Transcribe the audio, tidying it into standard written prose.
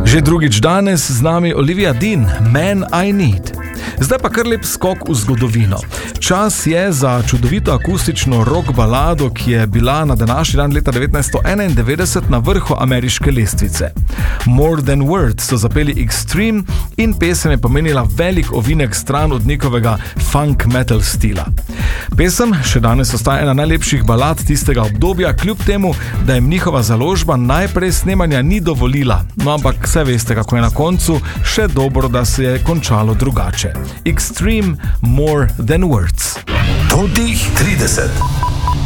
Že drugič danes z nami Olivia Dean, Man I Need. Zdaj pa kar lep skok v zgodovino. Čas je za čudovito akustično rock balado, ki je bila na današnji dan leta 1991 na vrhu ameriške lestvice. More Than Words so zapeli Extreme in pesem je pomenila velik ovinek stran od njihovega funk metal stila. Pesem še danes ostaja ena najlepših balad tistega obdobja, kljub temu, da jim njihova založba najprej snemanja ni dovolila. No, ampak vse veste, kako je na koncu, še dobro, da se je končalo drugače. Extreme, More Than Words. Totih 30.